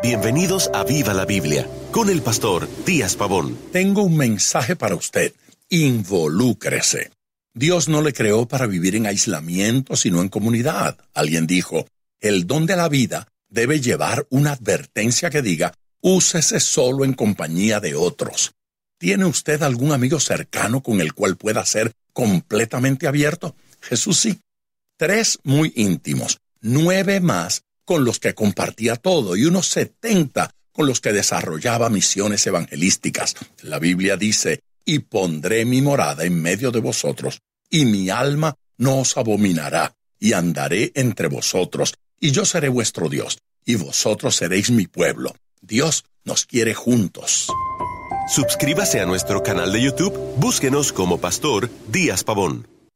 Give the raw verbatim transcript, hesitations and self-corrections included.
Bienvenidos a Viva la Biblia, con el pastor Díaz Pavón. Tengo un mensaje para usted. Involúcrese. Dios no le creó para vivir en aislamiento, sino en comunidad. Alguien dijo, el don de la vida debe llevar una advertencia que diga, úsese solo en compañía de otros. ¿Tiene usted algún amigo cercano con el cual pueda ser completamente abierto? Jesús sí. Tres muy íntimos, nueve más con los que compartía todo y unos setenta con los que desarrollaba misiones evangelísticas. La Biblia dice, y pondré mi morada en medio de vosotros, y mi alma no os abominará, y andaré entre vosotros, y yo seré vuestro Dios, y vosotros seréis mi pueblo. Dios nos quiere juntos. Suscríbase a nuestro canal de YouTube, búsquenos como Pastor Díaz Pavón.